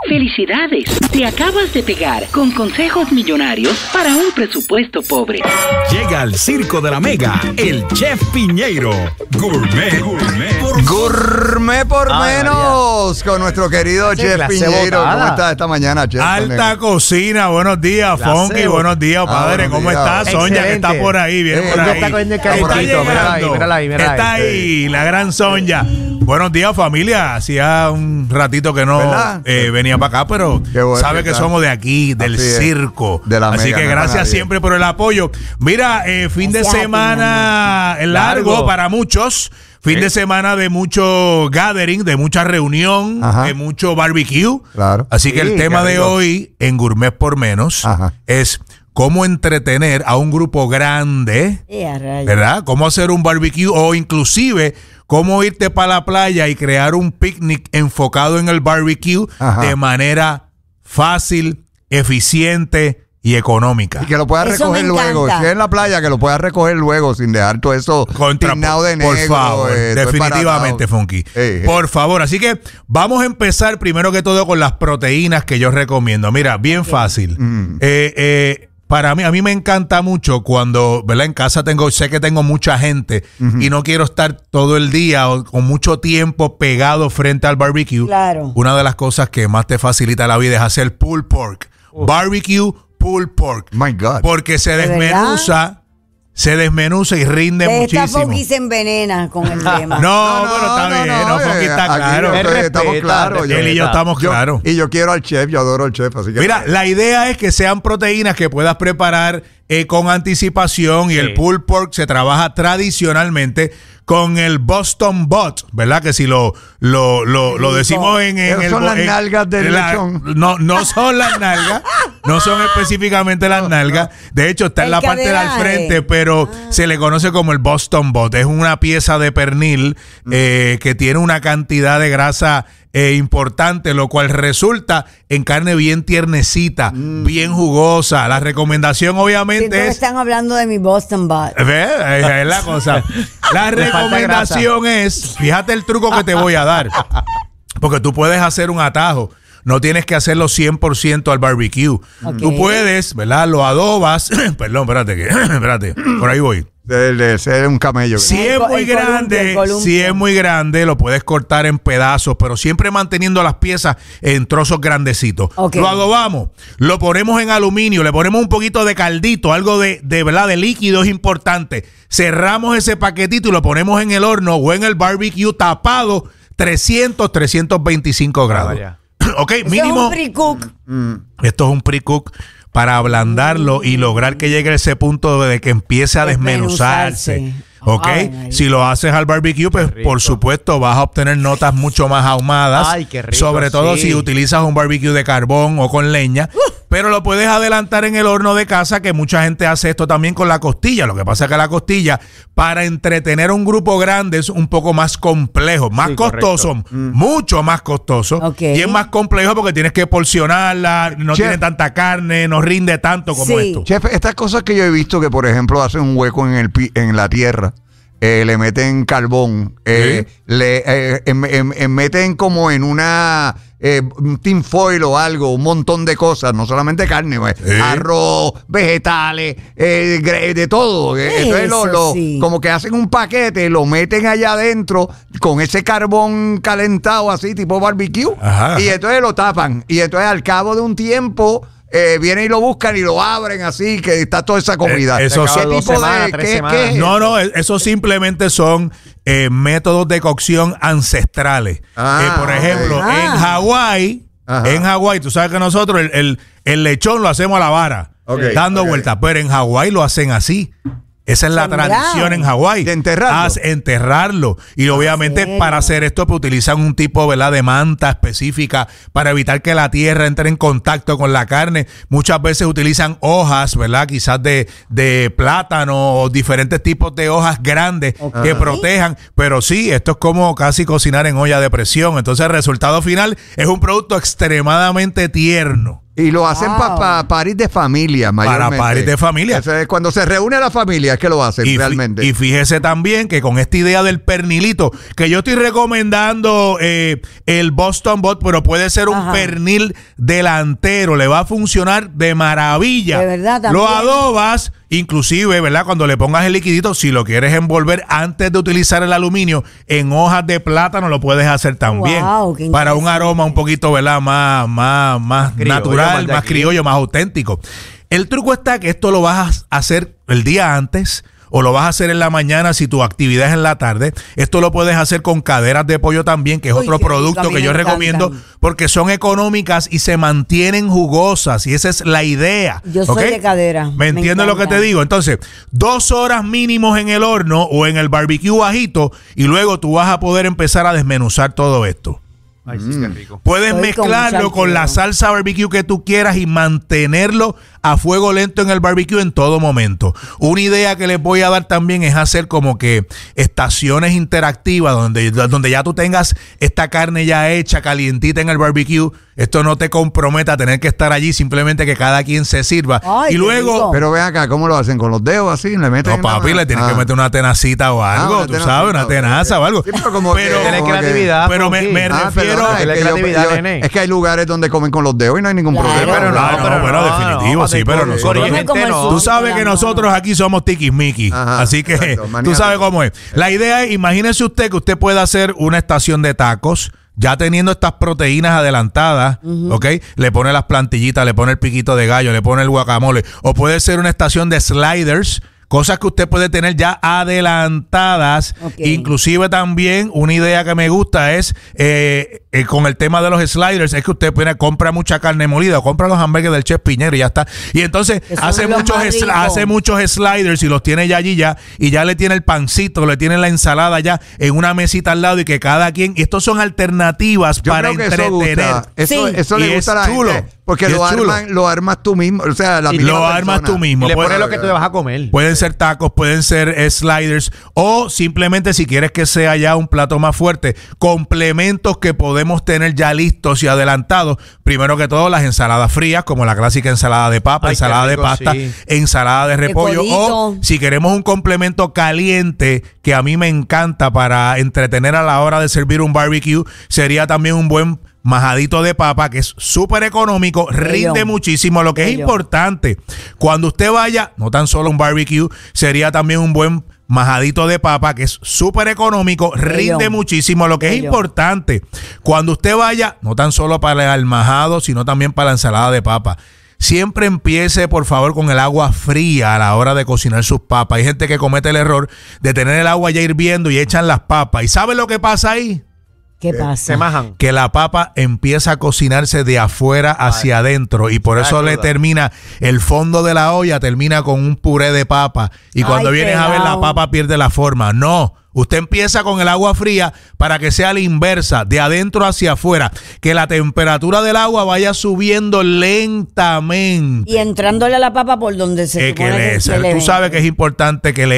¡Felicidades! Te acabas de pegar con consejos millonarios para un presupuesto pobre. Llega al Circo de la Mega, el Chef Piñeiro. Gourmet por menos. Con nuestro querido Chef Piñeiro. ¿Cómo estás esta mañana, Chef? Alta cocina. Buenos días, Funky. Buenos días, padre. ¿Cómo estás? Sonia, que está por ahí. Viene por ahí. Está llegando. Está ahí, la gran Sonia. Buenos días, familia. Hacía un ratito que no venía para acá, pero sabe que somos de aquí, del circo. De la Así que gracias siempre por el apoyo. Mira, fin de semana largo para muchos. Fin de semana de mucho gathering, de mucha reunión, de mucho barbecue. Claro. Así que el tema de hoy en Gourmet por Menos es cómo entretener a un grupo grande, ¿verdad? Cómo hacer un barbecue o inclusive cómo irte para la playa y crear un picnic enfocado en el barbecue de manera fácil, eficiente y económica. Y que lo puedas recoger luego. Si es en la playa, que lo puedas recoger luego sin dejar todo eso tiznado de negro. Por favor, definitivamente, Funky. Por favor. Así que vamos a empezar primero que todo con las proteínas que yo recomiendo. Mira, bien fácil. Para mí, a mí me encanta mucho cuando, ¿verdad? En casa sé que tengo mucha gente y no quiero estar todo el día o con mucho tiempo pegado frente al barbecue. Claro. Una de las cosas que más te facilita la vida es hacer pulled pork. Barbecue pulled pork. My God. Porque se desmenuza y rinde muchísimo. Esta Funky se envenena con el tema. No, pero está bien. Funky está claro. Estamos claros. Él y yo estamos claros. Y yo quiero al chef, yo adoro al chef. Así que mira, la idea es que sean proteínas que puedas preparar con anticipación y el pulled pork se trabaja tradicionalmente con el Boston Butt, ¿verdad? Que si lo decimos en el... son las nalgas del lechón. No son las nalgas, no son específicamente las nalgas. De hecho, está en la parte del frente, pero se le conoce como el Boston Butt. Es una pieza de pernil que tiene una cantidad de grasa importante, lo cual resulta en carne bien tiernecita, bien jugosa. La recomendación obviamente es... Están hablando de mi Boston Butt. Es la cosa. La recomendación es, fíjate el truco que te voy a dar, porque tú puedes hacer un atajo. No tienes que hacerlo 100% al barbecue. Tú puedes, ¿verdad? Lo adobas. Perdón, espérate. Por ahí voy. De ser un camello. Si es muy grande, lo puedes cortar en pedazos, pero siempre manteniendo las piezas en trozos grandecitos. Lo adobamos, lo ponemos en aluminio, le ponemos un poquito de caldito, algo de ¿verdad? De líquido es importante. Cerramos ese paquetito y lo ponemos en el horno o en el barbecue tapado 325 grados. Mínimo. Es un pre-cook. Esto es un pre-cook para ablandarlo y lograr que llegue a ese punto de que empiece a desmenuzarse. Si lo haces al barbecue, pues por supuesto vas a obtener notas mucho más ahumadas. Ay, qué rico, sobre todo si utilizas un barbecue de carbón o con leña. Pero lo puedes adelantar en el horno de casa, que mucha gente hace esto también con la costilla. Lo que pasa es que la costilla, para entretener a un grupo grande, es un poco más complejo, más costoso, mucho más costoso. Y es más complejo porque tienes que porcionarla, no tiene tanta carne, no rinde tanto como esto. Chef, estas cosas que yo he visto que, por ejemplo, hacen un hueco en la tierra, le meten carbón, meten como en una tin foil o algo, un montón de cosas, no solamente carne, arroz, vegetales, de todo. Entonces como que hacen un paquete, lo meten allá adentro con ese carbón calentado así, tipo barbecue, y entonces lo tapan. Y entonces al cabo de un tiempo vienen y lo buscan y lo abren así, que está toda esa comida. Eso ¿Qué tipo de qué? No, eso simplemente son métodos de cocción ancestrales. Por ejemplo, en Hawái, tú sabes que nosotros el lechón lo hacemos a la vara, dando vueltas, pero en Hawái lo hacen así. Esa es la tradición en Hawái. De enterrarlo. Enterrarlo. Y obviamente para hacer esto pues, utilizan un tipo, ¿verdad?, de manta específica para evitar que la tierra entre en contacto con la carne. Muchas veces utilizan hojas, ¿verdad?, quizás de plátano o diferentes tipos de hojas grandes que protejan. Pero sí, esto es como casi cocinar en olla de presión. Entonces el resultado final es un producto extremadamente tierno. Y lo hacen para paris de familia, mayormente. Para paris de familia. Eso es cuando se reúne la familia es que lo hacen realmente. Y fíjese también que con esta idea del pernilito, que yo estoy recomendando el Boston Bot, pero puede ser un pernil delantero, le va a funcionar de maravilla. De verdad, también. Lo adobas, inclusive, ¿verdad? Cuando le pongas el liquidito, si lo quieres envolver antes de utilizar el aluminio en hojas de plátano, lo puedes hacer también. Wow, para un aroma un poquito, ¿verdad? Más criollo, natural, más criollo, más auténtico. El truco está que esto lo vas a hacer el día antes o lo vas a hacer en la mañana si tu actividad es en la tarde. Esto lo puedes hacer con caderas de pollo también, que es otro producto que yo recomiendo porque son económicas y se mantienen jugosas y esa es la idea. Yo soy de cadera. ¿Me entiendes lo que te digo? Entonces, 2 horas mínimos en el horno o en el barbecue bajito y luego tú vas a poder empezar a desmenuzar todo esto. Ay, sí, qué rico. Puedes mezclarlo con la salsa barbecue que tú quieras y mantenerlo a fuego lento en el barbecue en todo momento. Una idea que les voy a dar también es hacer como que estaciones interactivas donde ya tú tengas esta carne ya hecha, calientita en el barbecue. Esto no te comprometa a tener que estar allí, simplemente que cada quien se sirva. Ay, y luego... Pero ven acá, ¿cómo lo hacen? ¿Con los dedos así? ¿Le meten? No, papi, le tienes que meter una tenacita o algo, tú sabes, una tenaza o algo. Sí, pero creatividad. Pero me refiero... Es que hay lugares donde comen con los dedos y no hay ningún problema. Pero definitivo, sí, pero nosotros... Tú sabes que nosotros aquí somos tiquismiquis, así que exacto, tú sabes cómo es. La idea es, imagínese usted que usted pueda hacer una estación de tacos, ya teniendo estas proteínas adelantadas, ¿ok? Le pone las plantillitas, le pone el piquito de gallo, le pone el guacamole, o puede ser una estación de sliders, cosas que usted puede tener ya adelantadas. Inclusive también una idea que me gusta es con el tema de los sliders, es que usted compra mucha carne molida o compra los hamburgues del Chef Piñero y ya está. Y entonces hace muchos sliders y los tiene ya allí y ya le tiene el pancito, le tiene la ensalada ya en una mesita al lado y que cada quien... Y estos son alternativas para entretener. Eso le gusta a la gente. Porque lo armas tú mismo. O sea, lo armas tú mismo. Y le pones lo que tú vas a comer. Pueden ser tacos, pueden ser sliders o simplemente si quieres que sea ya un plato más fuerte, complementos que podemos tener ya listos y adelantados. Primero que todo, las ensaladas frías, como la clásica ensalada de papa, ensalada de pasta, ensalada de repollo. O si queremos un complemento caliente, que a mí me encanta para entretener a la hora de servir un barbecue, sería también un buen majadito de papa, que es súper económico, rinde muchísimo. Lo que es importante, cuando usted vaya, no tan solo un barbecue, sería también un buen majadito de papa, que es súper económico, rinde muchísimo. Lo que es importante, cuando usted vaya, no tan solo para el majado, sino también para la ensalada de papa, siempre empiece, por favor, con el agua fría a la hora de cocinar sus papas. Hay gente que comete el error de tener el agua ya hirviendo y echan las papas. ¿Y sabe lo que pasa ahí? ¿Qué pasa? Se majan. Que la papa empieza a cocinarse de afuera hacia adentro y por eso le termina el fondo de la olla, termina con un puré de papa y cuando vienes a ver la papa pierde la forma. No, usted empieza con el agua fría para que sea la inversa, de adentro hacia afuera, que la temperatura del agua vaya subiendo lentamente. Y entrándole a la papa por donde se supone que tú sabes que es importante que le